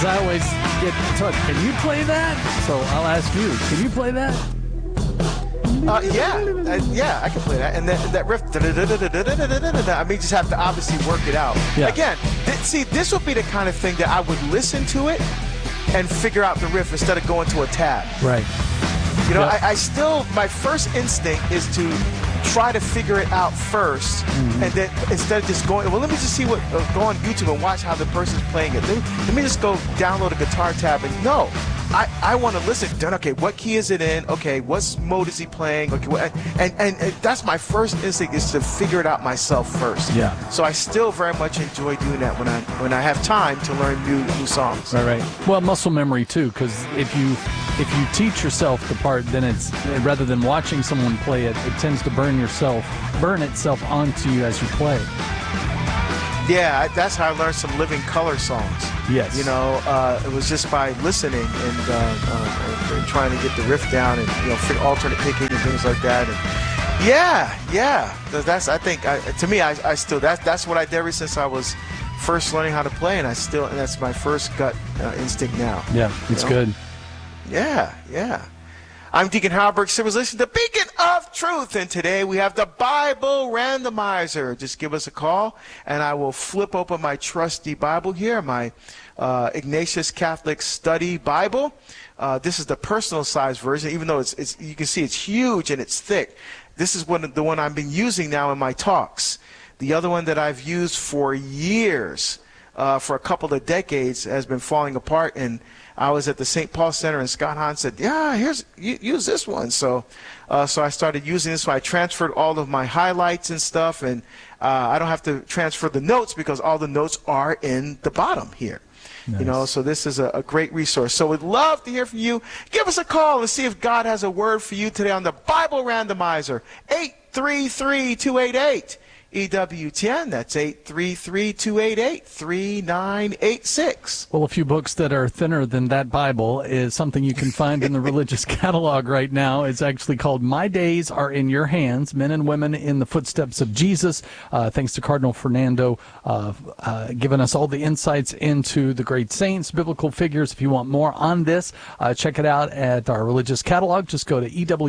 I always get told, can you play that? So I'll ask you, can you play that? Yeah, I can play that. And that riff, I mean, you just have to obviously work it out. Yeah. Again, this would be the kind of thing that I would listen to it and figure out the riff instead of going to a tab. Right. You know, Yep. I still, my first instinct is to try to figure it out first, and then instead of just going, well, let me just see go on YouTube and watch how the person's playing it. Let me just go download a guitar tab and no. I want to listen. Okay, what key is it in? Okay, what mode is he playing? Okay, and that's my first instinct is to figure it out myself first. Yeah. So I still very much enjoy doing that when I have time to learn new songs. Right. Well, muscle memory too, because if you teach yourself the part, then it's rather than watching someone play it, it tends to burn itself onto you as you play. Yeah, that's how I learned some Living Color songs. Yes. You know, it was just by listening and trying to get the riff down and, you know, alternate picking and things like that. And yeah. That's, I think, to me, I still, that's what I did ever since I was first learning how to play, and that's my first gut instinct now. Yeah, it's good. Yeah. I'm Deacon Harold Burke Simmons, listening to Beacon of Truth, and today we have the Bible Randomizer. Just give us a call, and I will flip open my trusty Bible here, my Ignatius Catholic Study Bible. This is the personal size version, even though it's you can see it's huge and it's thick. This is the one I've been using now in my talks. The other one that I've used for years, for a couple of decades, has been falling apart, and I was at the St. Paul Center, and Scott Hahn said, "Yeah, use this one." So I started using this one. I transferred all of my highlights and stuff, and I don't have to transfer the notes because all the notes are in the bottom here. Nice. You know, so this is a great resource. So we'd love to hear from you. Give us a call and see if God has a word for you today on the Bible Randomizer. 833-288. EWTN, that's 833-288-3986. Well, a few books that are thinner than that Bible is something you can find in the religious catalog right now. It's actually called My Days Are in Your Hands, Men and Women in the Footsteps of Jesus. Thanks to Cardinal Fernando giving us all the insights into the great saints, biblical figures. If you want more on this, check it out at our religious catalog. Just go to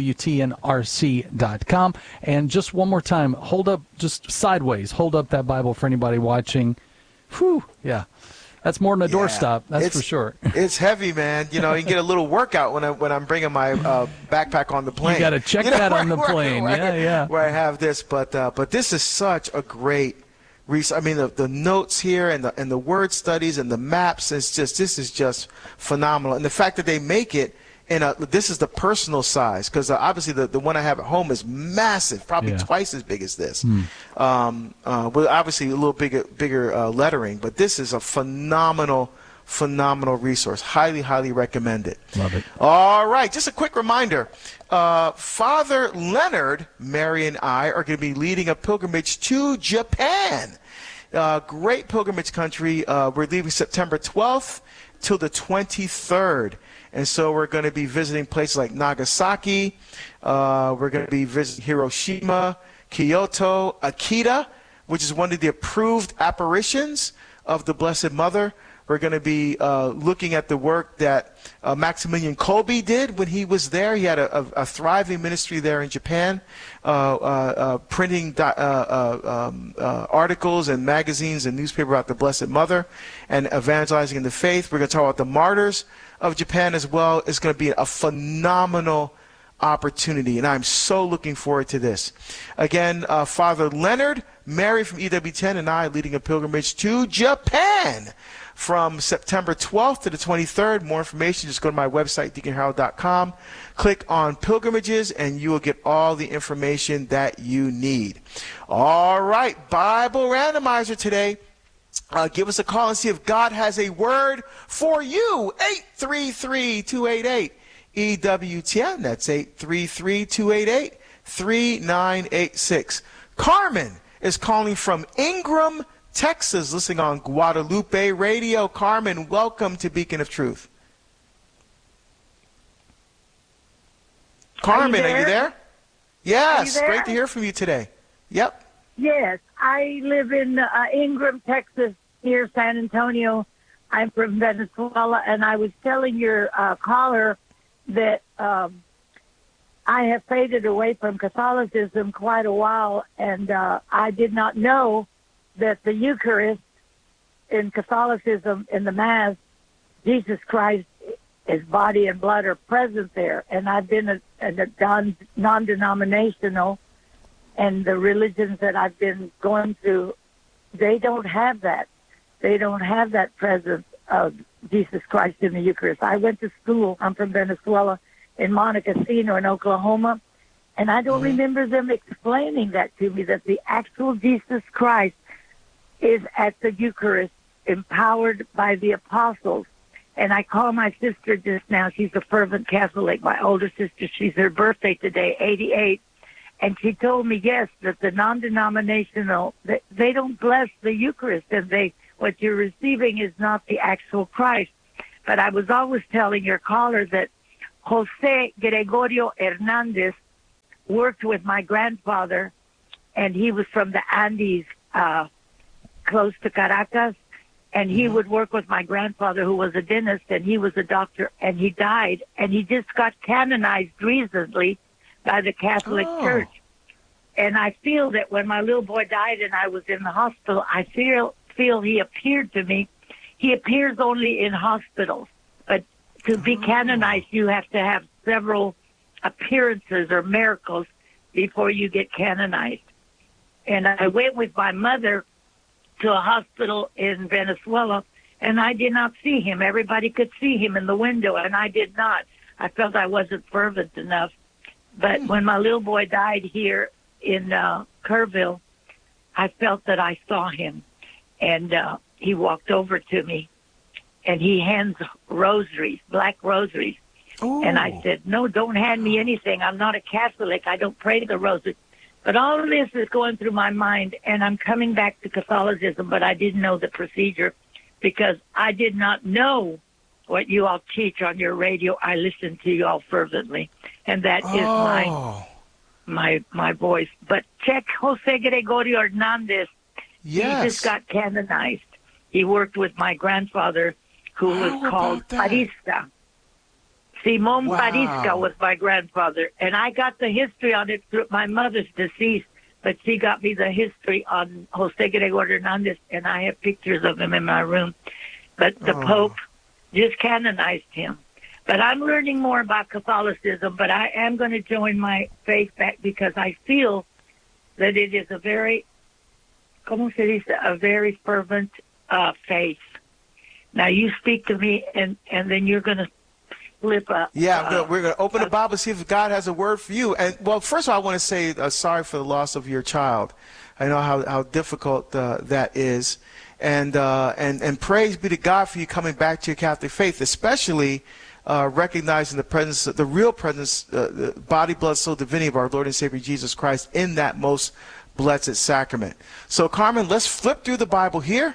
EWTNRC.com. And just one more time, hold up just sideways. Hold up that Bible for anybody watching. Whew, yeah. That's more than a doorstop, that's for sure. It's heavy, man. You know, you get a little workout when I'm bringing my backpack on the plane. You got to check that on the plane. Where I have this, but this is such a great resource. I mean, the notes here and the word studies and the maps. This is just phenomenal. And the fact that they make it this is the personal size, because obviously the one I have at home is massive, probably twice as big as this. With obviously a little bigger lettering, but this is a phenomenal resource. Highly recommend it. Love it. All right, just a quick reminder. Father Leonard, Mary, and I are going to be leading a pilgrimage to Japan. Great pilgrimage country. We're leaving September 12th till the 23rd. And so we're going to be visiting places like Nagasaki. We're going to be visiting Hiroshima, Kyoto, Akita, which is one of the approved apparitions of the Blessed Mother. We're going to be looking at the work that Maximilian Kolbe did when he was there. He had a thriving ministry there in Japan, printing articles and magazines and newspapers about the Blessed Mother and evangelizing in the faith. We're going to talk about the martyrs of Japan as well. It's going to be a phenomenal opportunity, and I'm so looking forward to this. Again, Father Leonard, Mary from EWTN, and I leading a pilgrimage to Japan from September 12th to the 23rd. More information, just go to my website, deaconharold.com. Click on pilgrimages, and you will get all the information that you need. All right, Bible Randomizer today. Give us a call and see if God has a word for you. 833-288-EWTN. That's 833-288-3986. Carmen is calling from Ingram, Texas, listening on Guadalupe Radio. Carmen, welcome to Beacon of Truth. Carmen, are you there? Yes, great to hear from you today. Yep. Yes, I live in Ingram, Texas, near San Antonio. I'm from Venezuela, and I was telling your caller that I have faded away from Catholicism quite a while, and I did not know that the Eucharist in Catholicism, in the Mass, Jesus Christ, his body and blood are present there. And I've been a non-denominational, and the religions that I've been going through, they don't have that. They don't have that presence of Jesus Christ in the Eucharist. I went to school, I'm from Venezuela, in Montecasino in Oklahoma, and I don't remember them explaining that to me, that the actual Jesus Christ is at the Eucharist, empowered by the apostles. And I call my sister just now. She's a fervent Catholic, my older sister. She's her birthday today, 88. And she told me, yes, that the non-denominational, they don't bless the Eucharist, and what you're receiving is not the actual Christ. But I was always telling your caller that Jose Gregorio Hernandez worked with my grandfather, and he was from the Andes, close to Caracas. And he would work with my grandfather, who was a dentist, and he was a doctor, and he died. And he just got canonized recently by the Catholic Church. And I feel that when my little boy died and I was in the hospital, I feel he appeared to me. He appears only in hospitals. But to be canonized, you have to have several appearances or miracles before you get canonized. And I went with my mother to a hospital in Venezuela, and I did not see him. Everybody could see him in the window, and I did not. I felt I wasn't fervent enough. But when my little boy died here in Kerrville, I felt that I saw him, and he walked over to me, and he hands rosaries, black rosaries. Ooh. And I said, no, don't hand me anything. I'm not a Catholic. I don't pray the rosary. But all of this is going through my mind, and I'm coming back to Catholicism, but I didn't know the procedure because I did not know what you all teach on your radio. I listen to you all fervently, and that is my voice. But check Jose Gregorio Hernandez. Yes. He just got canonized. He worked with my grandfather, who was called Parista. Simon Parisca was my grandfather, and I got the history on it through my mother's deceased, but she got me the history on Jose Gregorio Hernandez, and I have pictures of him in my room. But the Pope just canonized him. But I'm learning more about Catholicism, but I am going to join my faith back because I feel that it is a very, a very fervent faith. Now you speak to me, and then you're going to flip up. Yeah, we're going to open the Bible, see if God has a word for you. And well, first of all, I want to say sorry for the loss of your child. I know how difficult that is, and praise be to God for you coming back to your Catholic faith, especially recognizing the presence, the real presence, the body, blood, soul, divinity of our Lord and Savior Jesus Christ in that most blessed sacrament. So, Carmen, let's flip through the Bible here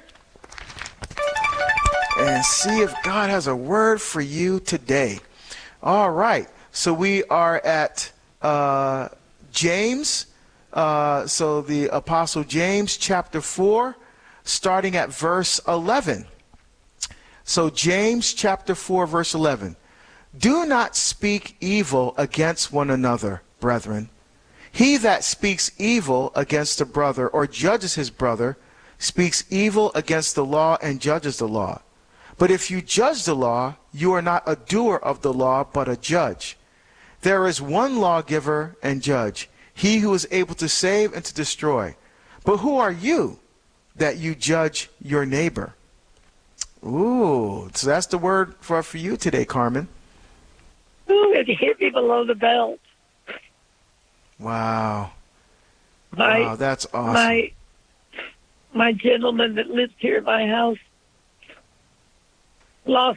and see if God has a word for you today. All right. So we are at James. So the Apostle James, chapter 4, starting at verse 11. So James, chapter 4, verse 11. Do not speak evil against one another, brethren. He that speaks evil against a brother or judges his brother speaks evil against the law and judges the law. But if you judge the law, you are not a doer of the law, but a judge. There is one lawgiver and judge, he who is able to save and to destroy. But who are you that you judge your neighbor? Ooh, so that's the word for you today, Carmen. Ooh, it hit me below the belt. Wow. Wow, that's awesome. My gentleman that lives here in my house lost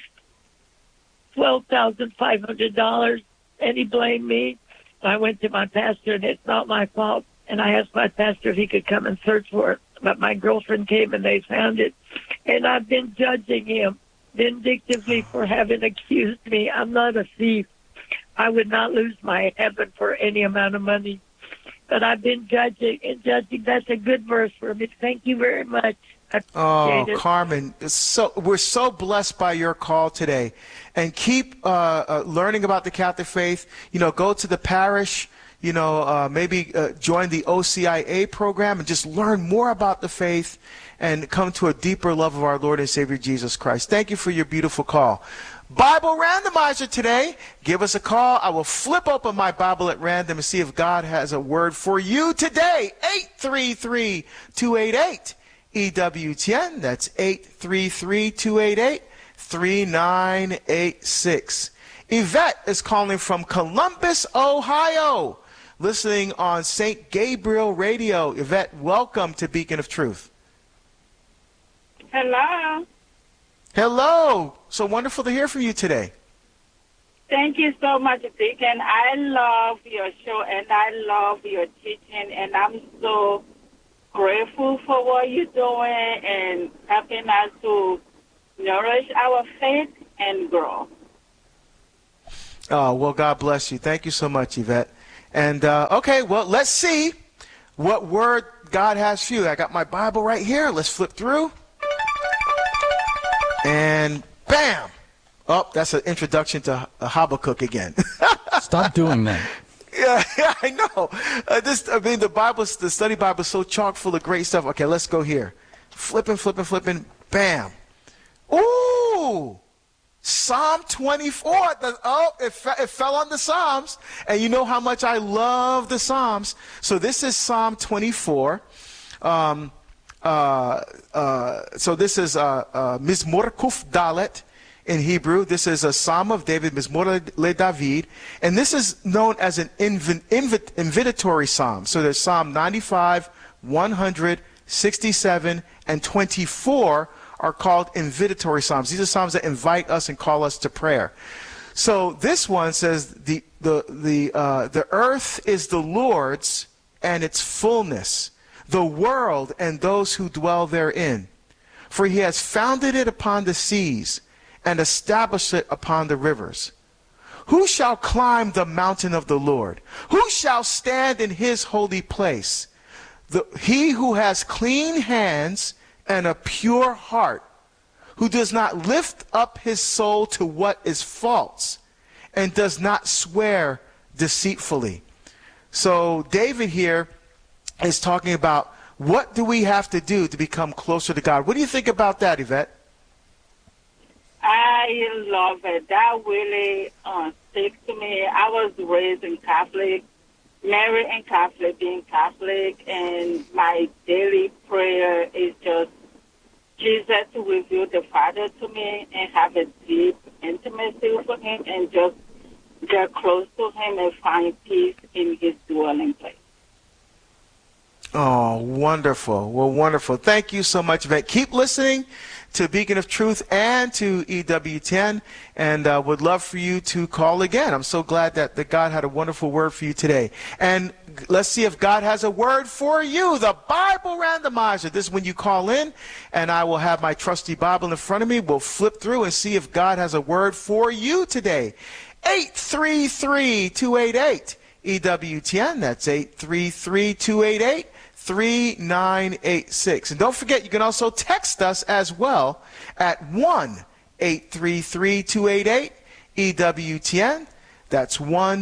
$12,500, and he blamed me. I went to my pastor, and it's not my fault. And I asked my pastor if he could come and search for it. But my girlfriend came, and they found it. And I've been judging him vindictively for having accused me. I'm not a thief. I would not lose my heaven for any amount of money. But I've been judging and judging. That's a good verse for me. Thank you very much. Oh, Carmen, we're so blessed by your call today. And keep learning about the Catholic faith. Go to the parish, maybe join the OCIA program and just learn more about the faith and come to a deeper love of our Lord and Savior Jesus Christ. Thank you for your beautiful call. Bible Randomizer today. Give us a call. I will flip open my Bible at random and see if God has a word for you today. 833-288. EWTN, that's 833-288-3986. Yvette is calling from Columbus, Ohio, listening on St. Gabriel Radio. Yvette, welcome to Beacon of Truth. Hello. Hello. So wonderful to hear from you today. Thank you so much, Deacon. I love your show and I love your teaching, and I'm so grateful for what you're doing and helping us to nourish our faith and grow. Oh, well, God bless you. Thank you so much, Yvette. And, okay, well, let's see what word God has for you. I got my Bible right here. Let's flip through. And bam! Oh, that's an introduction to Habakkuk again. Stop doing that. Yeah, I know. The Bible, the study Bible is so chock full of great stuff. Okay, let's go here. Flipping. Bam. Ooh! Psalm 24. It fell on the Psalms. And you know how much I love the Psalms. So this is Psalm 24. So this is Mizmor Kuf Dalet in Hebrew. This is a Psalm of David, Mizmor le David. And this is known as an invitatory psalm. So there's Psalm 95, 100, 67, and 24 are called invitatory psalms. These are psalms that invite us and call us to prayer. So this one says, the earth is the Lord's and its fullness, the world and those who dwell therein. For he has founded it upon the seas and established it upon the rivers. Who shall climb the mountain of the Lord? Who shall stand in his holy place? He who has clean hands and a pure heart, who does not lift up his soul to what is false, and does not swear deceitfully. So David here is talking about, what do we have to do to become closer to God? What do you think about that, Yvette? I love it. That really sticks to me. I was raised in Catholic, married in Catholic, being Catholic, and my daily prayer is just Jesus to reveal the Father to me and have a deep intimacy with him and just get close to him and find peace in his dwelling place. Oh, wonderful. Well, wonderful. Thank you so much, Yvette. Keep listening to Beacon of Truth and to EWTN, and would love for you to call again. I'm so glad that God had a wonderful word for you today. And let's see if God has a word for you. The Bible Randomizer. This is when you call in, and I will have my trusty Bible in front of me. We'll flip through and see if God has a word for you today. 833-288 EWTN. That's 833-288. 3986. And don't forget, you can also text us as well at 1-833-288-EWTN. That's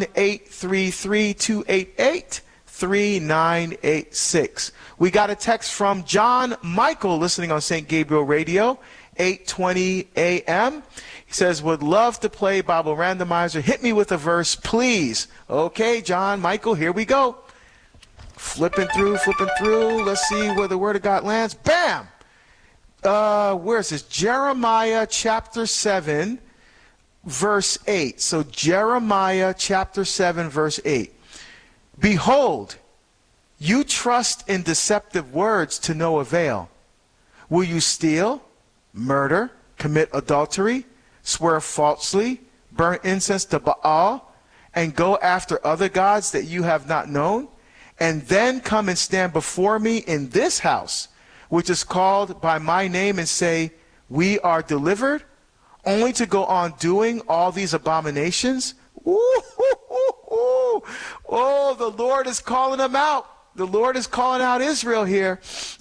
1-833-288-3986. We got a text from John Michael listening on St. Gabriel Radio, 8:20 a.m. He says, would love to play Bible Randomizer. Hit me with a verse, please. Okay, John Michael, here we go. Flipping through. Let's see where the Word of God lands. Bam! Where is this? Jeremiah chapter 7, verse 8. So Jeremiah chapter 7, verse 8. Behold, you trust in deceptive words to no avail. Will you steal, murder, commit adultery, swear falsely, burn incense to Baal, and go after other gods that you have not known? And then come and stand before me in this house, which is called by my name, and say, we are delivered, only to go on doing all these abominations? Ooh, ooh, ooh, ooh. Oh, the Lord is calling them out. The Lord is calling out Israel here,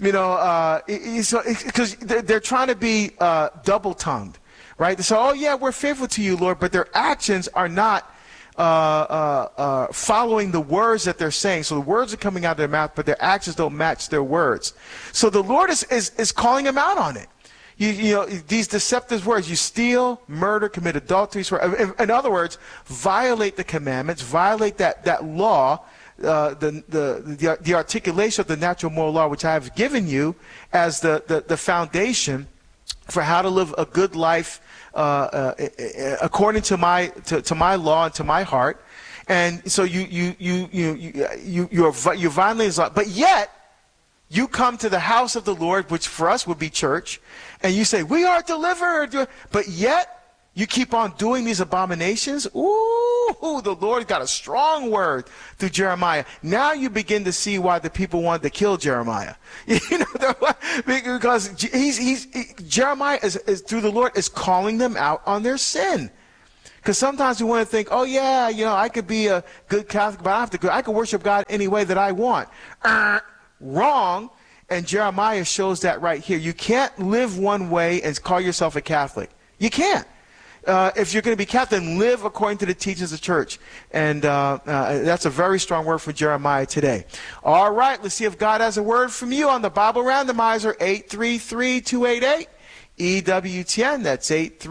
because they're trying to be double-tongued, right? They say, oh, yeah, we're faithful to you, Lord, but their actions are not following the words that they're saying. So the words are coming out of their mouth, but their actions don't match their words. So the Lord is calling them out on it. These deceptive words, you steal, murder, commit adultery. In other words, violate the commandments, violate that law, the articulation of the natural moral law, which I have given you as the foundation for how to live a good life according to my law and to my heart. And so you're violating, but yet you come to the house of the Lord, which for us would be church, and you say, we are delivered. But yet you keep on doing these abominations. Ooh, the Lord got a strong word through Jeremiah. Now you begin to see why the people wanted to kill Jeremiah. Because Jeremiah is through the Lord is calling them out on their sin. Because sometimes we want to think, oh yeah, I could be a good Catholic, but I can worship God any way that I want. Wrong. And Jeremiah shows that right here. You can't live one way and call yourself a Catholic. You can't. If you're going to be Catholic, then live according to the teachings of the church. And that's a very strong word for Jeremiah today. All right, let's see if God has a word from you on the Bible Randomizer, 833-288. EWTN, that's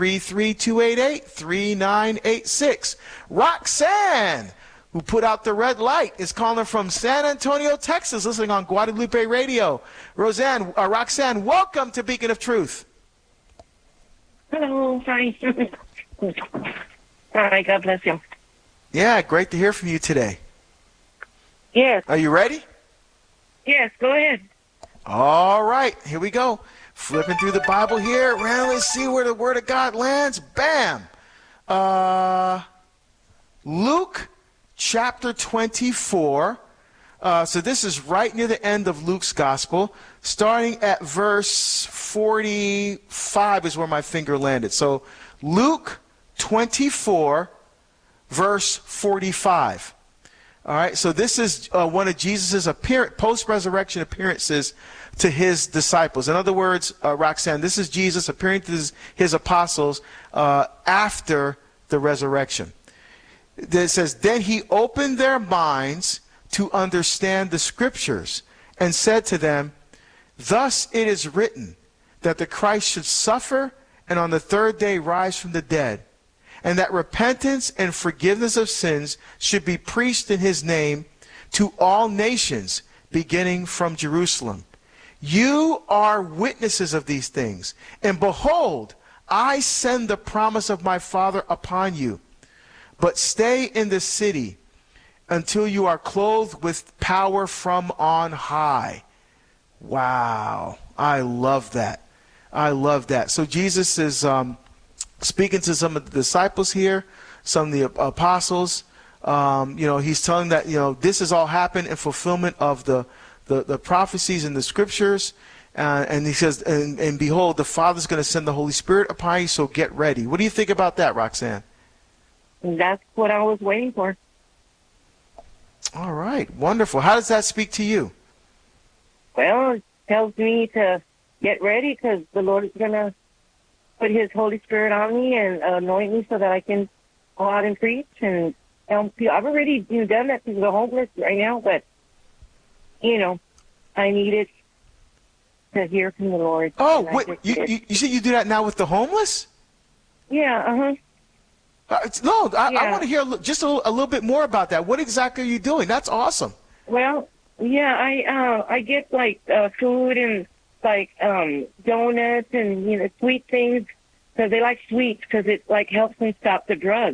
833-288-3986. Roxanne, who put out the red light, is calling from San Antonio, Texas, listening on Guadalupe Radio. Roxanne, welcome to Beacon of Truth. Hello, hi. Hi, God bless you. Yeah, great to hear from you today. Yes. Are you ready? Yes, go ahead. All right, here we go. Flipping through the Bible here. Let's see where the Word of God lands. Bam! Luke chapter 24. So this is right near the end of Luke's Gospel. Starting at verse 45 is where my finger landed. So Luke 24, verse 45. All right, so this is one of Jesus' post-resurrection appearances to his disciples. In other words, Roxanne, this is Jesus appearing to his apostles after the resurrection. It says, then he opened their minds to understand the scriptures and said to them, thus it is written that the Christ should suffer and on the third day rise from the dead, and that repentance and forgiveness of sins should be preached in his name to all nations, beginning from Jerusalem. You are witnesses of these things, and behold, I send the promise of my Father upon you. But stay in the city until you are clothed with power from on high. Wow, I love that. I love that. So Jesus is speaking to some of the disciples here, some of the apostles. He's telling that, this has all happened in fulfillment of the prophecies in the scriptures. And he says, and behold, the Father's going to send the Holy Spirit upon you, so get ready. What do you think about that, Roxanne? That's what I was waiting for. All right, wonderful. How does that speak to you? Well, it tells me to get ready because the Lord is going to put his Holy Spirit on me and anoint me so that I can go out and preach. And I've already done that to the homeless right now, but, I needed to hear from the Lord. Oh, wait, you said you do that now with the homeless? Yeah, uh-huh. I want to hear just a little bit more about that. What exactly are you doing? That's awesome. Well, yeah, I get food and donuts and sweet things because they like sweets because it helps them stop the drugs.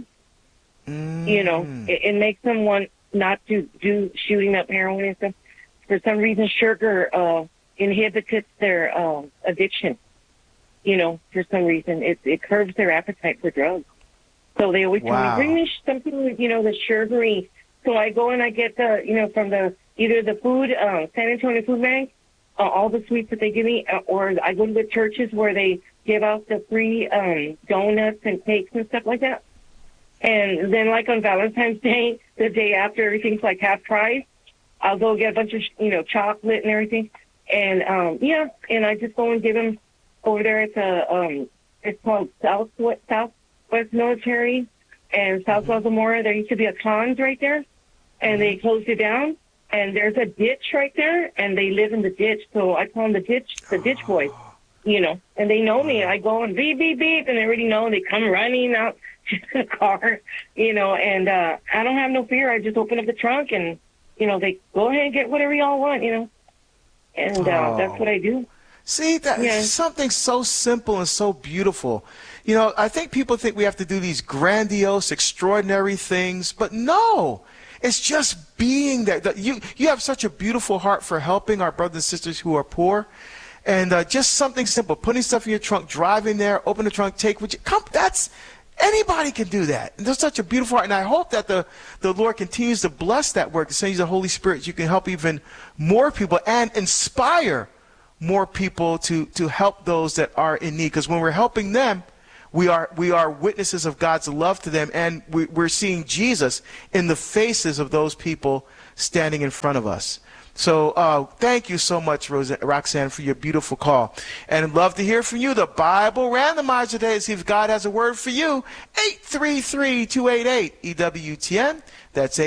It makes them want not to do shooting up heroin and stuff. For some reason, sugar inhibits their addiction. For some reason, it curbs their appetite for drugs. So they always tell me, bring me something, that's sugary. So I go and I get from either the food, San Antonio Food Bank, all the sweets that they give me, or I go to the churches where they give out the free donuts and cakes and stuff like that. And then on Valentine's Day, the day after everything's half price, I'll go get a bunch of, chocolate and everything. And, and I just go and give him over there at the, it's called Southwest Military and South Gomorrah. There used to be a Cons right there, and they closed it down. And there's a ditch right there, and they live in the ditch. So I call them the ditch boys, and they know me. I go and beep, beep, beep, and they already know. They come running out to the car, and I don't have no fear. I just open up the trunk, and, they go ahead and get whatever y'all want, and that's what I do. See, that's something so simple and so beautiful. I think people think we have to do these grandiose, extraordinary things, but no. It's just being there. You have such a beautiful heart for helping our brothers and sisters who are poor. And just something simple, putting stuff in your trunk, driving there, open the trunk, take what you come. Anybody can do that. And there's such a beautiful heart. And I hope that the Lord continues to bless that work, to send you the Holy Spirit, so you can help even more people and inspire more people to help those that are in need. Because when we're helping them, we are witnesses of God's love to them, and we're seeing Jesus in the faces of those people standing in front of us. So thank you so much, Roxanne, for your beautiful call. And I'd love to hear from you. The Bible Randomizer today to see if God has a word for you. 833-288-EWTN. That's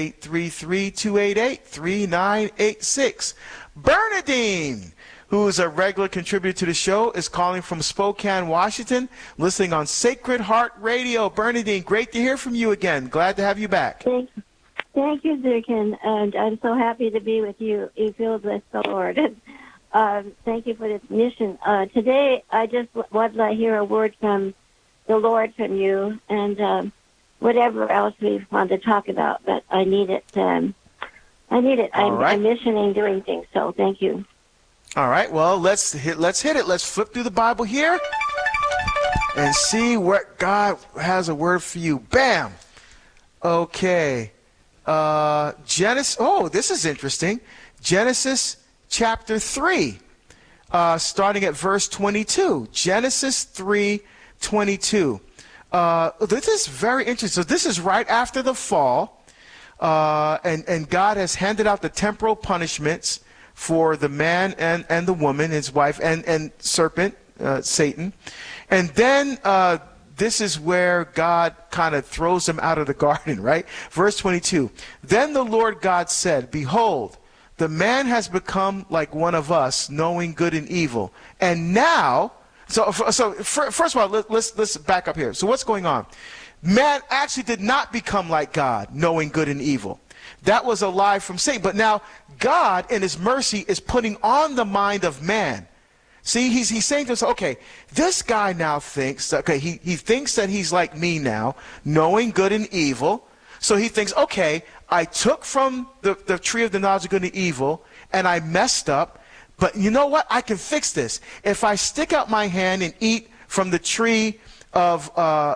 833-288-3986. Bernadine, who is a regular contributor to the show, is calling from Spokane, Washington, listening on Sacred Heart Radio. Bernadine, great to hear from you again. Glad to have you back. Thank you, Dick, and I'm so happy to be with you. You feel bless the Lord. Thank you for this mission. Today, I just would like to hear a word from the Lord from you, and whatever else we want to talk about, but I need it. I'm missioning, doing things, so thank you. All right, well, let's hit it. Let's flip through the Bible here and see what God has a word for you. Bam. Okay. Genesis. Oh, this is interesting. Genesis chapter 3, starting at verse 22. Genesis 3:22. This is very interesting. So this is right after the fall, and God has handed out the temporal punishments for the man and the woman, his wife, and serpent, Satan. And then this is where God kind of throws them out of the garden, right? Verse 22. Then the Lord God said, behold, the man has become like one of us, knowing good and evil. And now, so first of all, let's back up here. So what's going on? Man actually did not become like God, knowing good and evil. That was a lie from Satan. But now God, in his mercy, is putting on the mind of man. See, he's saying to us, okay, this guy now thinks, he thinks that he's like me now, knowing good and evil. So he thinks, okay, I took from the tree of the knowledge of good and evil, and I messed up. But you know what? I can fix this. If I stick out my hand and eat from the tree of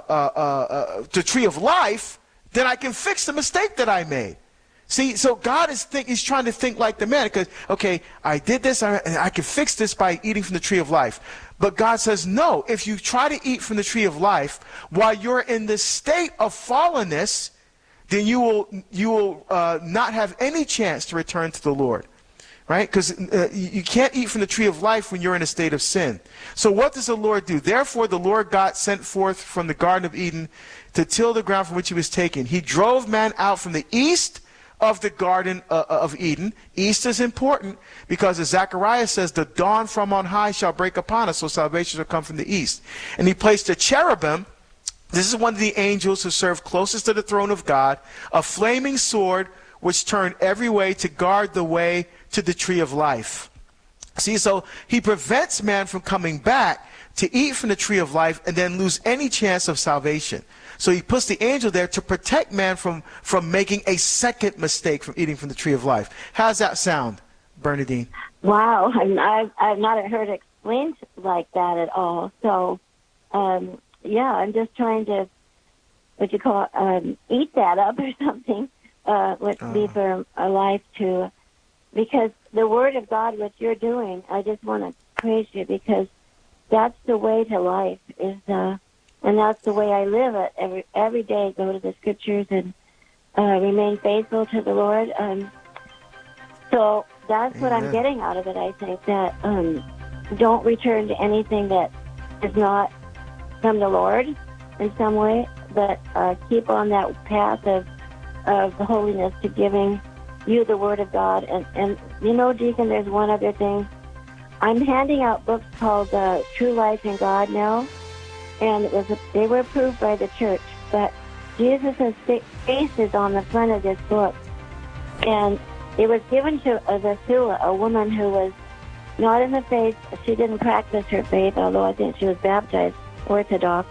life, then I can fix the mistake that I made. See, so God he's trying to think like the man, because, okay, I did this, and I can fix this by eating from the tree of life. But God says, no, if you try to eat from the tree of life while you're in the state of fallenness, then you will not have any chance to return to the Lord, right? Because you can't eat from the tree of life when you're in a state of sin. So what does the Lord do? Therefore, the Lord God sent forth from the Garden of Eden to till the ground from which he was taken. He drove man out from the east of the Garden of Eden. East is important because, as Zechariah says, the dawn from on high shall break upon us, so salvation shall come from the east. And he placed a cherubim. This is one of the angels who served closest to the throne of God, a flaming sword which turned every way to guard the way to the tree of life. See, so he prevents man from coming back to eat from the tree of life and then lose any chance of salvation. So he puts the angel there to protect man from making a second mistake from eating from the tree of life. How's that sound, Bernadine? Wow, I've not heard it explained like that at all. So, yeah, I'm just trying to, eat that up or something, would be for a life to, because the Word of God, what you're doing, I just want to praise you, because that's the way to life, and that's the way I live it every day. Go to the Scriptures and remain faithful to the Lord. So that's what I'm getting out of it, I think, that don't return to anything that is not from the Lord in some way, but keep on that path of holiness to giving you the Word of God. And you know, Deacon, there's one other thing. I'm handing out books called True Life in God now, and they were approved by the church, but Jesus' face is on the front of this book. And it was given to Vasula, a woman who was not in the faith. She didn't practice her faith, although I think she was baptized Orthodox.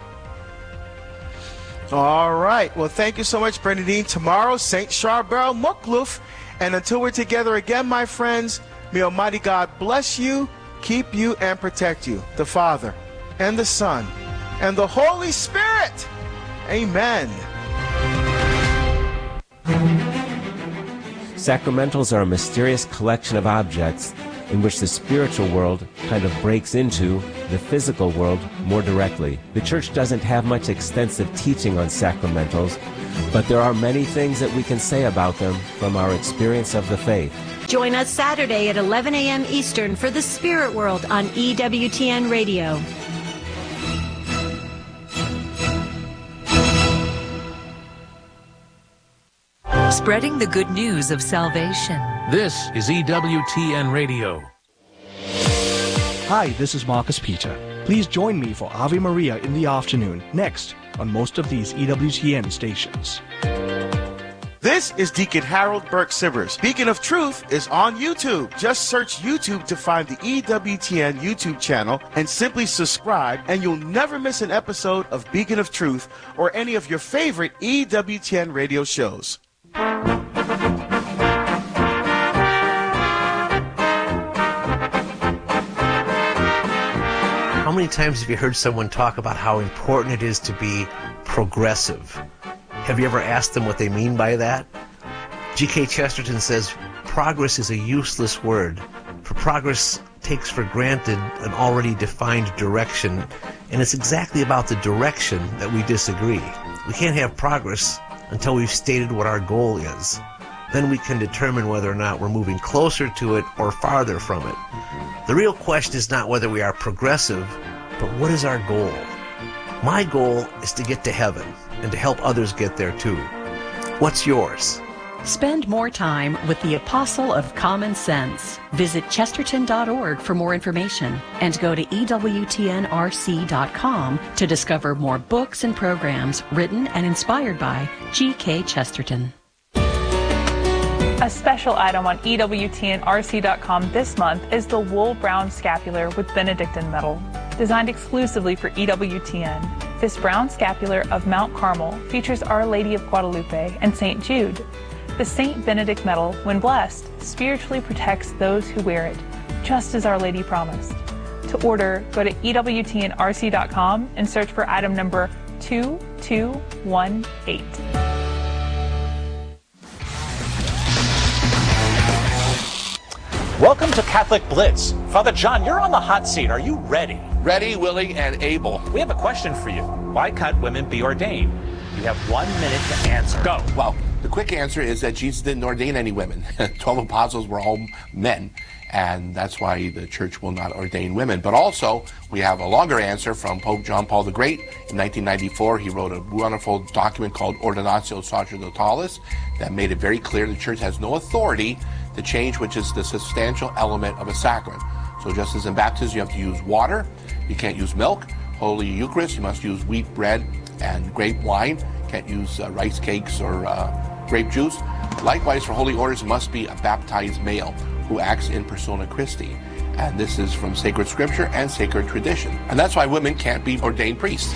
All right. Well, thank you so much, Bernadine. Tomorrow, St. Charbel Mukluf. And until we're together again, my friends, may Almighty God bless you, keep you, and protect you. The Father, and the Son, and the Holy Spirit. Amen. Sacramentals are a mysterious collection of objects in which the spiritual world kind of breaks into the physical world more directly. The Church doesn't have much extensive teaching on sacramentals, but there are many things that we can say about them from our experience of the faith. Join us Saturday at 11 a.m. Eastern for The Spirit World on EWTN Radio. Spreading the good news of salvation. This is EWTN Radio. Hi, this is Marcus Peter. Please join me for Ave Maria in the afternoon, next on most of these EWTN stations. This is Deacon Harold Burke Sivers. Beacon of Truth is on YouTube. Just search YouTube to find the EWTN YouTube channel and simply subscribe, and you'll never miss an episode of Beacon of Truth or any of your favorite EWTN radio shows. How many times have you heard someone talk about how important it is to be progressive? Have you ever asked them what they mean by that? G.K. Chesterton says, progress is a useless word, for progress takes for granted an already defined direction, and it's exactly about the direction that we disagree. We can't have progress until we've stated what our goal is. Then we can determine whether or not we're moving closer to it or farther from it. The real question is not whether we are progressive, but what is our goal? My goal is to get to heaven and to help others get there too. What's yours? Spend more time with the Apostle of Common Sense. Visit chesterton.org for more information and go to EWTNRC.com to discover more books and programs written and inspired by G.K. Chesterton. A special item on EWTNRC.com this month is the Wool Brown Scapular with Benedictine metal, designed exclusively for EWTN. This brown scapular of Mount Carmel features Our Lady of Guadalupe and St. Jude. The St. Benedict medal, when blessed, spiritually protects those who wear it, just as Our Lady promised. To order, go to EWTNRC.com and search for item number 2218. Welcome to Catholic Blitz. Father John, you're on the hot seat. Are you ready? Ready, willing, and able. We have a question for you. Why can't women be ordained? You have 1 minute to answer. Go. Well, the quick answer is that Jesus didn't ordain any women. 12 apostles were all men, and that's why the church will not ordain women. But also, we have a longer answer from Pope John Paul the Great. In 1994, he wrote a wonderful document called Ordinatio Sacerdotales that made it very clear the church has no authority to change which is the substantial element of a sacrament. So just as in baptism, you have to use water, you can't use milk. Holy Eucharist, you must use wheat bread and grape wine. You can't use rice cakes or grape juice. Likewise, for holy orders, it must be a baptized male who acts in persona Christi. And this is from sacred scripture and sacred tradition. And that's why women can't be ordained priests.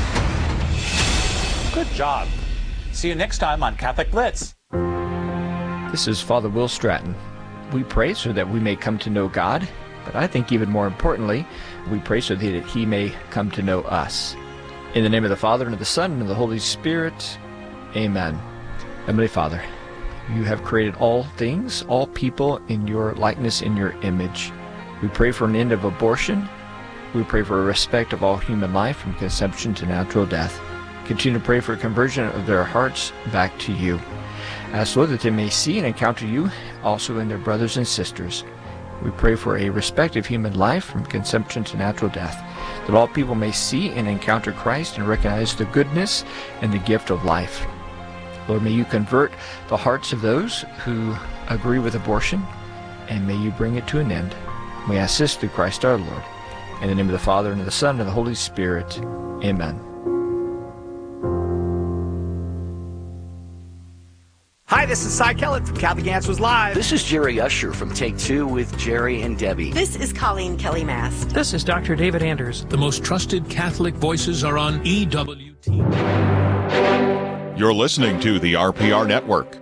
Good job. See you next time on Catholic Blitz. This is Father Will Stratton. We pray so that we may come to know God, but I think even more importantly, we pray so that He may come to know us. In the name of the Father, and of the Son, and of the Holy Spirit, Amen. Heavenly Father, You have created all things, all people in Your likeness, in Your image. We pray for an end of abortion. We pray for a respect of all human life from conception to natural death. Continue to pray for conversion of their hearts back to You. Ask, Lord, that they may see and encounter you also in their brothers and sisters. We pray for a respect of human life from conception to natural death, that all people may see and encounter Christ and recognize the goodness and the gift of life. Lord, may you convert the hearts of those who agree with abortion, and may you bring it to an end. We ask this through Christ our Lord. In the name of the Father, and of the Son, and of the Holy Spirit. Amen. Hi, this is Cy Kellett from Catholic Answers Live. This is Jerry Usher from Take Two with Jerry and Debbie. This is Colleen Kelly Mast. This is Dr. David Anders. The most trusted Catholic voices are on EWT. You're listening to the RPR Network.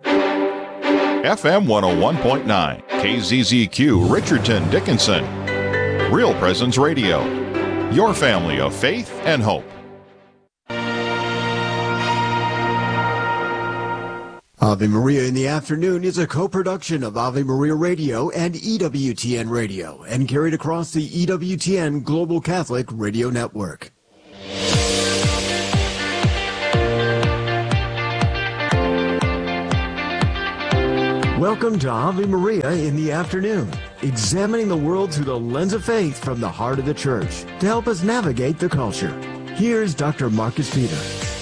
FM 101.9, KZZQ, Richardson, Dickinson. Real Presence Radio. Your family of faith and hope. Ave Maria in the Afternoon is a co-production of Ave Maria Radio and EWTN Radio and carried across the EWTN Global Catholic Radio Network. Welcome to Ave Maria in the Afternoon, examining the world through the lens of faith from the heart of the Church to help us navigate the culture. Here's Dr. Marcus Peter.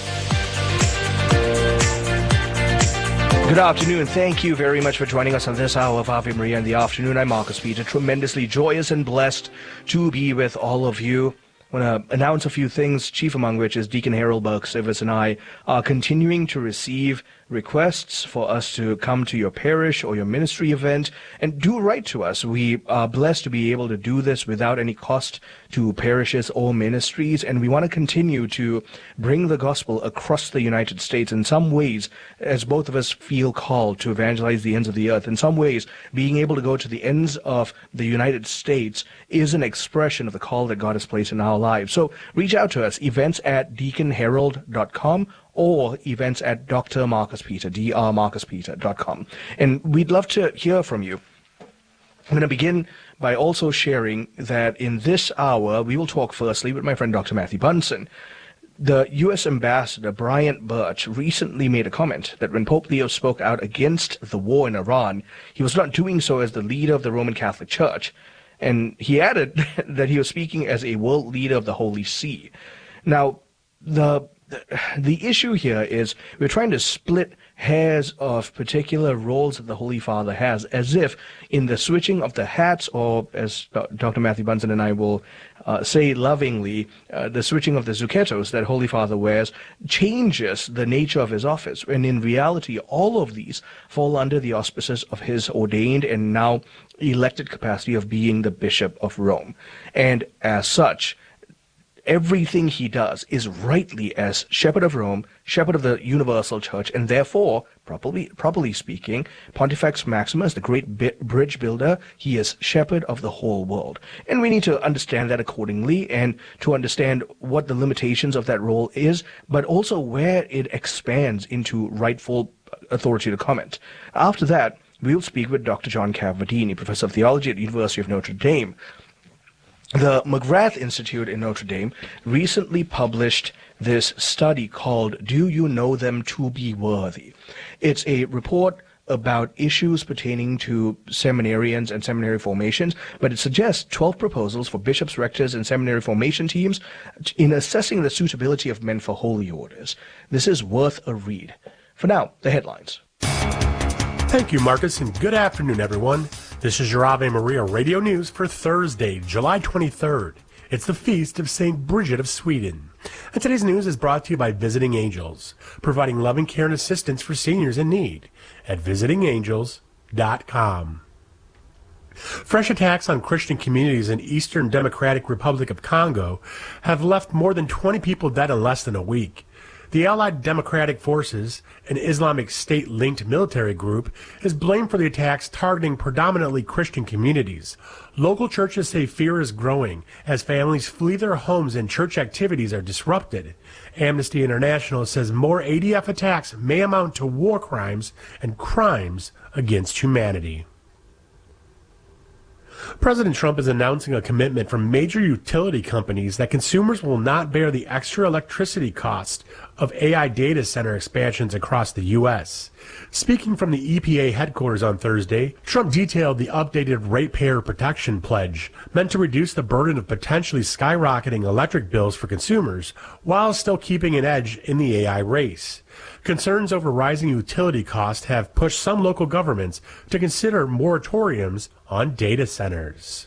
Good afternoon. Thank you very much for joining us on this hour of Ave Maria in the Afternoon. I'm Marcus Peter, tremendously joyous and blessed to be with all of you. I want to announce a few things, chief among which is Deacon Harold Burke-Sivers and I are continuing to receive requests for us to come to your parish or your ministry event, and do write to us. We are blessed to be able to do this without any cost to parishes or ministries, and we want to continue to bring the gospel across the United States. In some ways, as both of us feel called to evangelize the ends of the earth, in some ways, being able to go to the ends of the United States is an expression of the call that God has placed in our lives. So reach out to us, events@deaconherald.com, or events at drmarcuspeter.com. And we'd love to hear from you. I'm going to begin by also sharing that in this hour, we will talk firstly with my friend Dr. Matthew Bunson. The U.S. Ambassador Bryant Birch recently made a comment that when Pope Leo spoke out against the war in Iran, he was not doing so as the leader of the Roman Catholic Church. And he added that he was speaking as a world leader of the Holy See. Now, the issue here is we're trying to split hairs of particular roles that the Holy Father has, as if in the switching of the hats, or as Dr. Matthew Bunson and I will say lovingly, the switching of the zucchettos that Holy Father wears changes the nature of his office. And in reality, all of these fall under the auspices of his ordained and now elected capacity of being the Bishop of Rome. And as such, everything he does is rightly as Shepherd of Rome, Shepherd of the Universal Church, and therefore, properly speaking, Pontifex Maximus, the great bridge builder, he is Shepherd of the whole world. And we need to understand that accordingly, and to understand what the limitations of that role is, but also where it expands into rightful authority to comment. After that, we'll speak with Dr. John Cavadini, Professor of Theology at the University of Notre Dame. The McGrath Institute in Notre Dame recently published this study called Do You Know Them to Be Worthy? It's a report about issues pertaining to seminarians and seminary formations, but it suggests 12 proposals for bishops, rectors, and seminary formation teams in assessing the suitability of men for holy orders. This is worth a read. For now, the headlines. Thank you, Marcus, and good afternoon, everyone. This is your Ave Maria Radio News for Thursday, July 23rd. It's the feast of St. Bridget of Sweden. And today's news is brought to you by Visiting Angels, providing loving care and assistance for seniors in need at visitingangels.com. Fresh attacks on Christian communities in Eastern Democratic Republic of Congo have left more than 20 people dead in less than a week. The Allied Democratic Forces, an Islamic State-linked military group, is blamed for the attacks targeting predominantly Christian communities. Local churches say fear is growing as families flee their homes and church activities are disrupted. Amnesty International says more ADF attacks may amount to war crimes and crimes against humanity. President Trump is announcing a commitment from major utility companies that consumers will not bear the extra electricity cost of AI data center expansions across the U.S. Speaking from the EPA headquarters on Thursday, Trump detailed the updated ratepayer protection pledge, meant to reduce the burden of potentially skyrocketing electric bills for consumers while still keeping an edge in the AI race. Concerns over rising utility costs have pushed some local governments to consider moratoriums on data centers.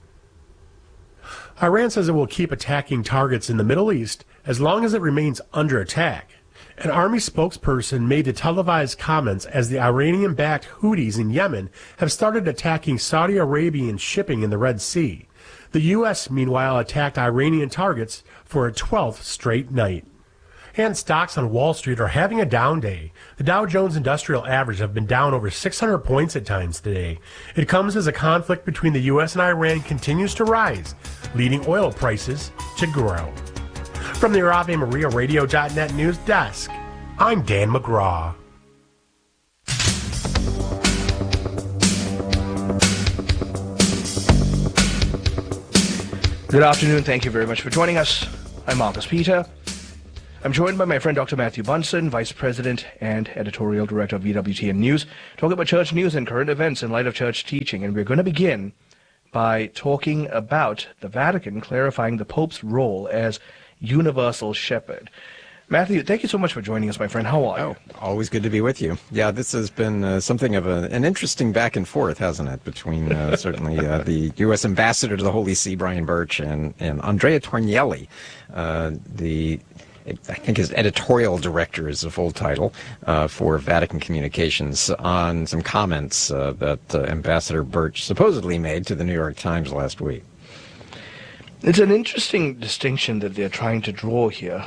Iran says it will keep attacking targets in the Middle East as long as it remains under attack. An army spokesperson made the televised comments as the Iranian-backed Houthis in Yemen have started attacking Saudi Arabian shipping in the Red Sea. The U.S., meanwhile, attacked Iranian targets for a 12th straight night. And stocks on Wall Street are having a down day. The Dow Jones Industrial Average have been down over 600 points at times today. It comes as a conflict between the U.S. and Iran continues to rise, leading oil prices to grow. From the AveMariaRadio.net news desk, I'm Dan McGraw. Good afternoon. Thank you very much for joining us. I'm Marcus Peter. I'm joined by my friend Dr. Matthew Bunson, Vice President and Editorial Director of EWTN News, talking about church news and current events in light of church teaching. And we're going to begin by talking about the Vatican clarifying the Pope's role as universal shepherd. Matthew, thank you so much for joining us, my friend. How are you? Always good to be with you. Yeah, this has been something of an interesting back and forth, hasn't it, between certainly the U.S. Ambassador to the Holy See, Brian Birch, and Andrea Tornielli, I think his editorial director is the full title, for Vatican Communications, on some comments that Ambassador Birch supposedly made to the New York Times last week. It's an interesting distinction that they're trying to draw here.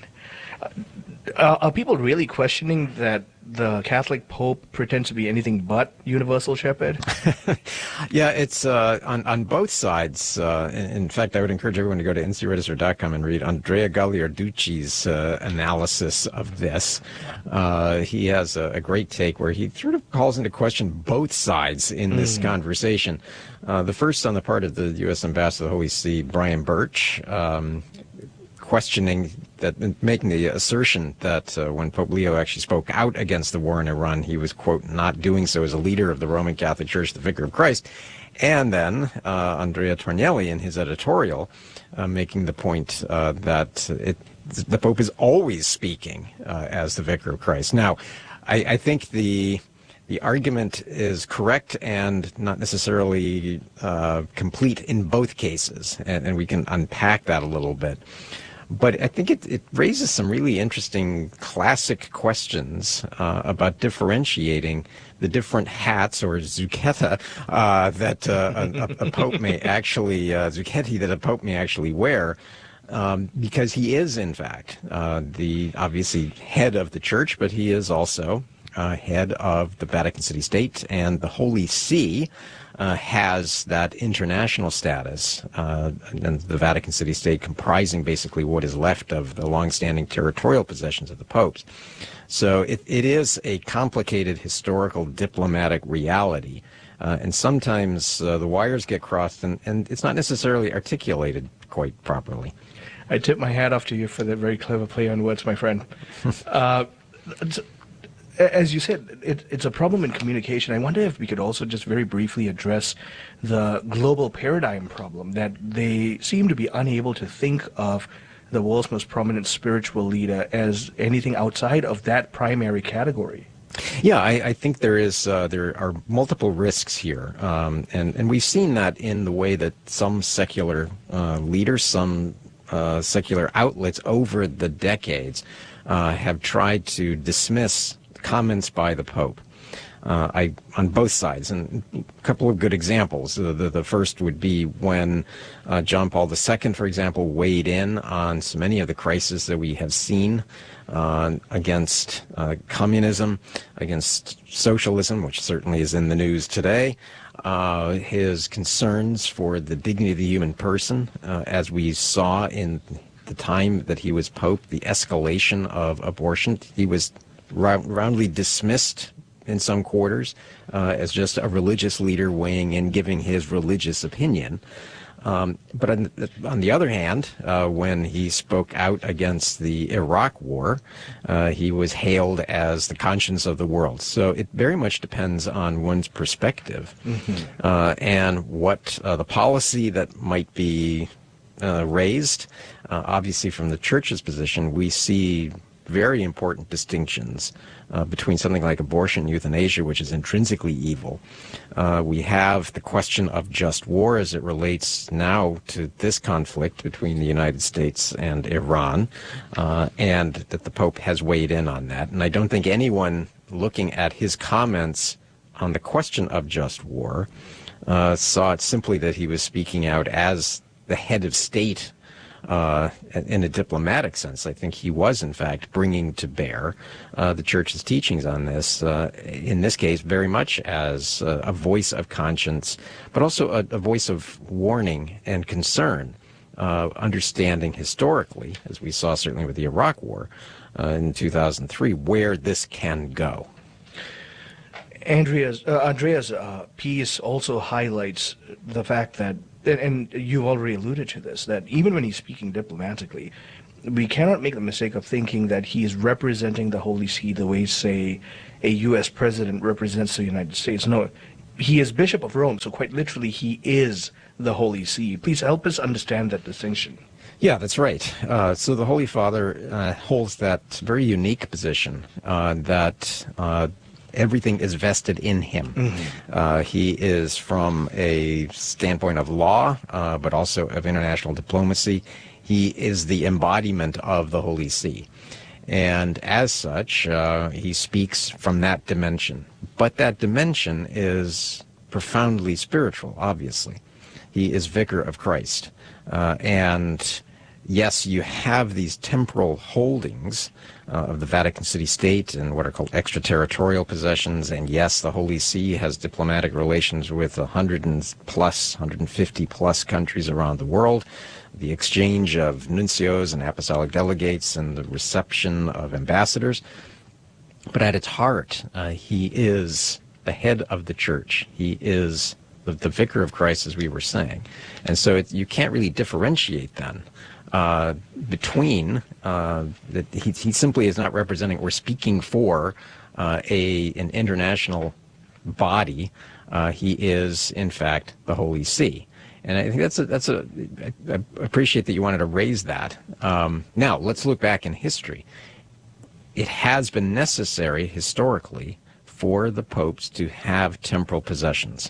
Are people really questioning that the Catholic Pope pretends to be anything but universal shepherd? Yeah, it's on both sides. In fact, I would encourage everyone to go to ncregister.com and read Andrea Gagliarducci's analysis of this. He has a great take where he sort of calls into question both sides in this conversation. The first on the part of the U.S. Ambassador to the Holy See, Brian Birch, questioning that, making the assertion that when Pope Leo actually spoke out against the war in Iran, he was, quote, not doing so as a leader of the Roman Catholic Church, the Vicar of Christ. And then Andrea Tornielli in his editorial making the point that the Pope is always speaking as the Vicar of Christ. Now, I think the argument is correct and not necessarily complete in both cases, and we can unpack that a little bit. But I think it raises some really interesting classic questions about differentiating the different hats or zucchetta that a pope may actually zucchetti that a pope may actually wear, because he is in fact the obviously head of the church, but he is also head of the Vatican City State, and the Holy See has that international status, and the Vatican City State comprising basically what is left of the long-standing territorial possessions of the popes. So it is a complicated historical diplomatic reality, and sometimes the wires get crossed, and it's not necessarily articulated quite properly. I tip my hat off to you for that very clever play on words, my friend. As you said, it's a problem in communication. I wonder if we could also just very briefly address the global paradigm problem, that they seem to be unable to think of the world's most prominent spiritual leader as anything outside of that primary category. Yeah, I think there are multiple risks here, and we've seen that in the way that some secular leaders, some secular outlets over the decades have tried to dismiss comments by the Pope on both sides. And a couple of good examples. The first would be when John Paul II, for example, weighed in on so many of the crises that we have seen against communism, against socialism, which certainly is in the news today. His concerns for the dignity of the human person, as we saw in the time that he was Pope, the escalation of abortion. He was roundly dismissed in some quarters as just a religious leader weighing in, giving his religious opinion. But on the other hand, when he spoke out against the Iraq War, he was hailed as the conscience of the world. So it very much depends on one's perspective and what the policy that might be raised. Obviously, from the church's position, we see very important distinctions between something like abortion, euthanasia, which is intrinsically evil. We have the question of just war as it relates now to this conflict between the United States and Iran, and that the Pope has weighed in on that. And I don't think anyone looking at his comments on the question of just war saw it simply that he was speaking out as the head of state in a diplomatic sense. I think he was, in fact, bringing to bear the Church's teachings on this, in this case, very much as a voice of conscience, but also a voice of warning and concern, understanding historically, as we saw certainly with the Iraq War in 2003, where this can go. Andrea's piece also highlights the fact that, and you already alluded to this, that even when he's speaking diplomatically, we cannot make the mistake of thinking that he is representing the Holy See the way, say, a U.S. president represents the United States. No, he is Bishop of Rome, so quite literally he is the Holy See. Please help us understand that distinction. Yeah, that's right. So the Holy Father holds that very unique position that everything is vested in him. He is, from a standpoint of law, but also of international diplomacy, he is the embodiment of the Holy See. And as such, he speaks from that dimension. But that dimension is profoundly spiritual, obviously. He is Vicar of Christ. And yes, you have these temporal holdings of the Vatican City State and what are called extraterritorial possessions. And yes, the Holy See has diplomatic relations with 150 plus countries around the world. The exchange of nuncios and apostolic delegates and the reception of ambassadors. But at its heart, he is the head of the Church. He is the Vicar of Christ, as we were saying. And so you can't really differentiate then between that he simply is not representing or speaking for an international body. He is, in fact, the Holy See. And I think I appreciate that you wanted to raise that. Now, let's look back in history. It has been necessary historically for the popes to have temporal possessions.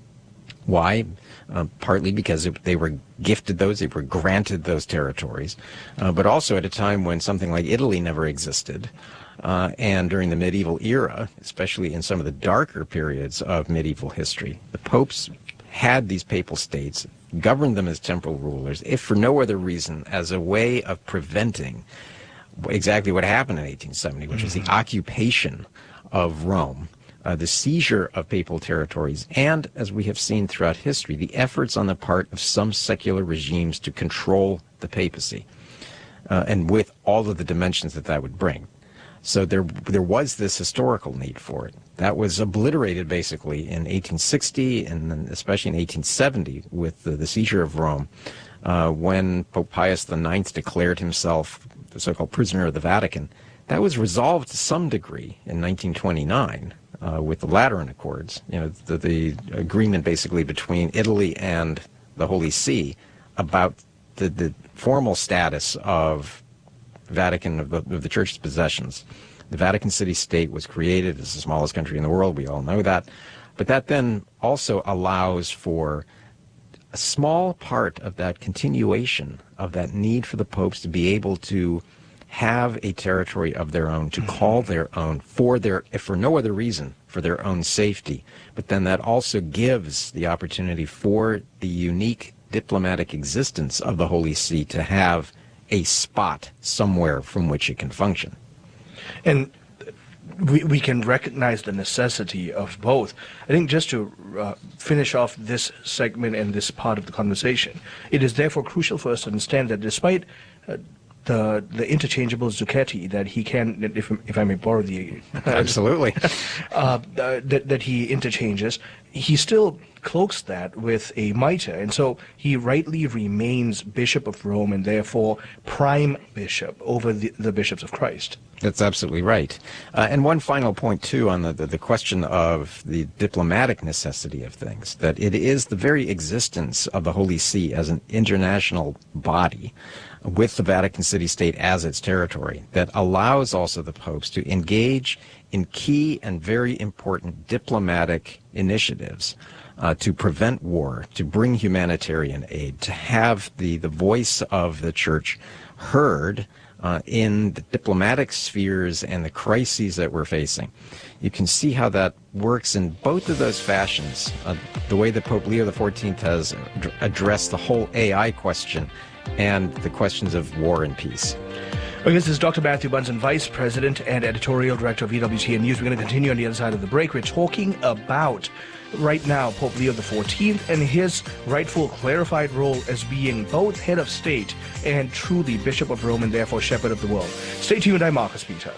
Why? Partly because they were gifted those, they were granted those territories, but also at a time when something like Italy never existed. And during the medieval era, especially in some of the darker periods of medieval history, the popes had these papal states, governed them as temporal rulers, if for no other reason, as a way of preventing exactly what happened in 1870, which was the occupation of Rome, the seizure of papal territories, and, as we have seen throughout history, the efforts on the part of some secular regimes to control the papacy, and with all of the dimensions that would bring. So there was this historical need for it. That was obliterated basically in 1860 and then especially in 1870 with the seizure of Rome, when Pope Pius IX declared himself the so-called prisoner of the Vatican. That was resolved to some degree in 1929 with the Lateran Accords, the agreement basically between Italy and the Holy See about the formal status of Vatican of the Church's possessions. The Vatican City State was created as the smallest country in the world. We all know that. But that then also allows for a small part of that continuation of that need for the popes to be able to have a territory of their own, to call their own if for no other reason, for their own safety. But then that also gives the opportunity for the unique diplomatic existence of the Holy See to have a spot somewhere from which it can function. And we can recognize the necessity of both. I think just to finish off this segment and this part of the conversation, it is therefore crucial for us to understand that despite the interchangeable Zucchetti that he can, if I may borrow the absolutely that he interchanges, he still cloaks that with a mitre, and so he rightly remains Bishop of Rome and therefore prime bishop over the bishops of Christ. That's absolutely right. And one final point, too, on the question of the diplomatic necessity of things, that it is the very existence of the Holy See as an international body with the Vatican City State as its territory that allows also the popes to engage in key and very important diplomatic initiatives to prevent war, to bring humanitarian aid, to have the voice of the Church heard in the diplomatic spheres and the crises that we're facing. You can see how that works in both of those fashions. The way that Pope Leo XIV has addressed the whole AI question and the questions of war and peace. Well, this is Dr. Matthew Bunson, Vice President and Editorial Director of EWTN News. We're going to continue on the other side of the break. We're talking about, right now, Pope Leo XIV and his rightful clarified role as being both head of state and truly Bishop of Rome and therefore Shepherd of the world. Stay tuned. I'm Marcus Peter.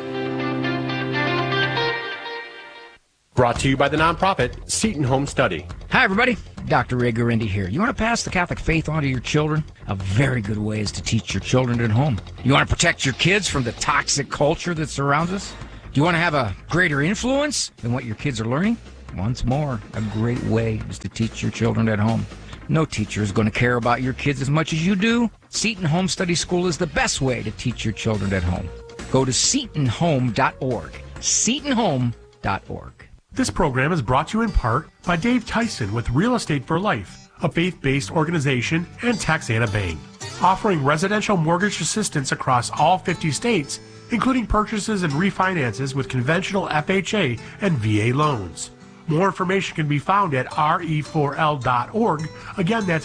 Brought to you by the nonprofit Seton Home Study. Hi, everybody. Dr. Ray Guarendi here. You want to pass the Catholic faith on to your children? A very good way is to teach your children at home. You want to protect your kids from the toxic culture that surrounds us? Do you want to have a greater influence than what your kids are learning? Once more, a great way is to teach your children at home. No teacher is going to care about your kids as much as you do. Seton Home Study School is the best way to teach your children at home. Go to setonhome.org. setonhome.org. This program is brought to you in part by Dave Tyson with Real Estate for Life, a faith-based organization, and Taxana Bank, offering residential mortgage assistance across all 50 states, including purchases and refinances with conventional FHA and VA loans. More information can be found at re4l.org. Again, that's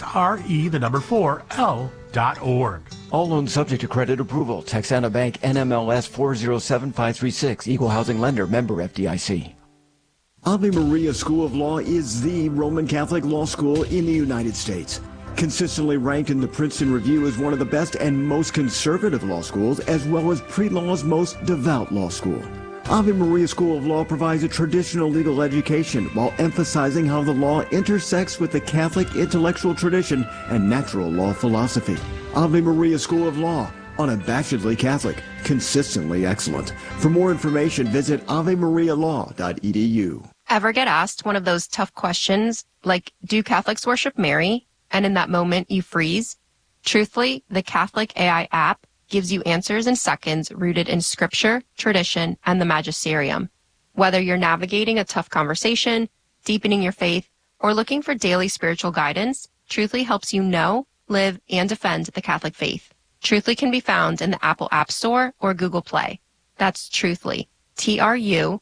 re4l.org. All loans subject to credit approval. Taxana Bank, NMLS 407536. Equal housing lender. Member FDIC. Ave Maria School of Law is the Roman Catholic law school in the United States. Consistently ranked in the Princeton Review as one of the best and most conservative law schools, as well as pre-law's most devout law school. Ave Maria School of Law provides a traditional legal education while emphasizing how the law intersects with the Catholic intellectual tradition and natural law philosophy. Ave Maria School of Law, unabashedly Catholic, consistently excellent. For more information, visit avemarialaw.edu. Ever get asked one of those tough questions, like, do Catholics worship Mary? And in that moment, you freeze? Truthfully, the Catholic AI app gives you answers in seconds rooted in scripture, tradition, and the magisterium. Whether you're navigating a tough conversation, deepening your faith, or looking for daily spiritual guidance, Truthfully helps you know, live, and defend the Catholic faith. Truthfully can be found in the Apple App Store or Google Play. That's Truthfully. Truthly.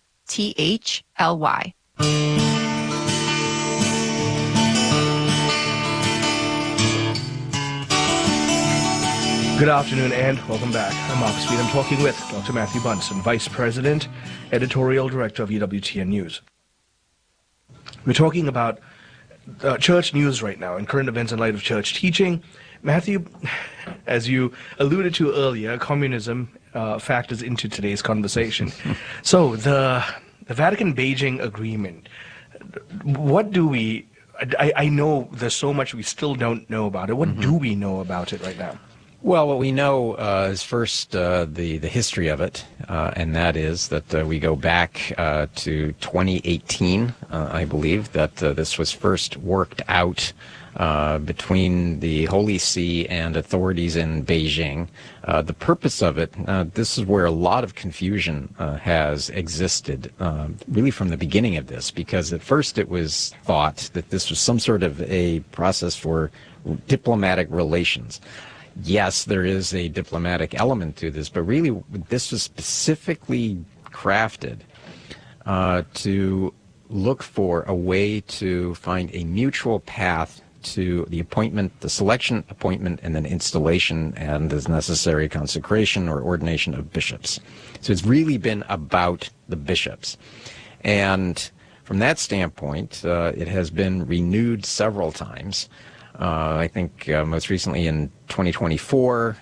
Good afternoon and welcome back. I'm Marcus Speed. I'm talking with Dr. Matthew Bunson, Vice President, Editorial Director of EWTN News. We're talking about church news right now and current events in light of church teaching. Matthew, as you alluded to earlier, communism factors into today's conversation. So the Vatican-Beijing agreement, what do we... I know there's so much we still don't know about it. What do we know about it right now? Well, what we know is first the history of it, and that is that we go back to 2018, I believe, that this was first worked out between the Holy See and authorities in Beijing. The purpose of it, this is where a lot of confusion has existed, really from the beginning of this, because at first it was thought that this was some sort of a process for diplomatic relations. Yes, there is a diplomatic element to this, but really this was specifically crafted to look for a way to find a mutual path to the appointment, the selection, appointment, and then installation and as necessary consecration or ordination of bishops. So it's really been about the bishops. And from that standpoint, it has been renewed several times. I think most recently in 2024,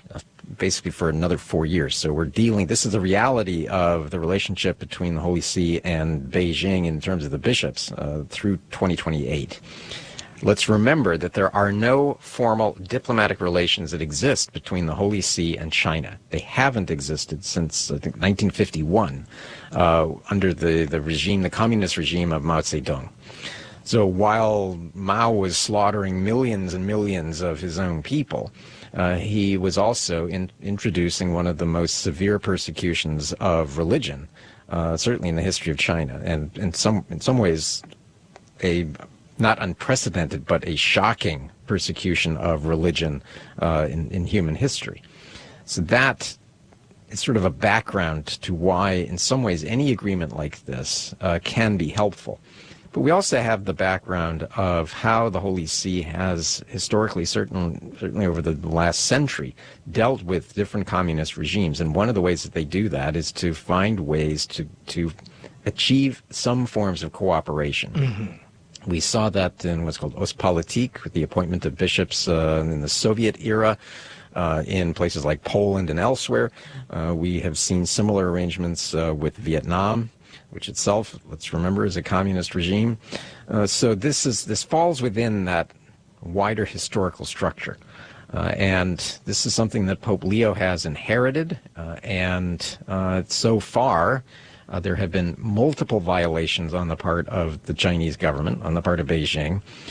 basically for another 4 years. So we're dealing, this is the reality of the relationship between the Holy See and Beijing in terms of the bishops through 2028. Let's remember that there are no formal diplomatic relations that exist between the Holy See and China. They haven't existed since, I think, 1951, under the regime, the communist regime of Mao Zedong. So while Mao was slaughtering millions and millions of his own people, he was also introducing one of the most severe persecutions of religion, certainly in the history of China, and in some ways a not unprecedented, but a shocking persecution of religion in human history. So that is sort of a background to why, in some ways, any agreement like this can be helpful. But we also have the background of how the Holy See has historically, certainly over the last century, dealt with different communist regimes. And one of the ways that they do that is to find ways to achieve some forms of cooperation. Mm-hmm. We saw that in what's called Ostpolitik, with the appointment of bishops in the Soviet era, in places like Poland and elsewhere. We have seen similar arrangements with Vietnam, which itself, let's remember, is a communist regime. So this falls within that wider historical structure. And this is something that Pope Leo has inherited, and so far there have been multiple violations on the part of the Chinese government, on the part of Beijing,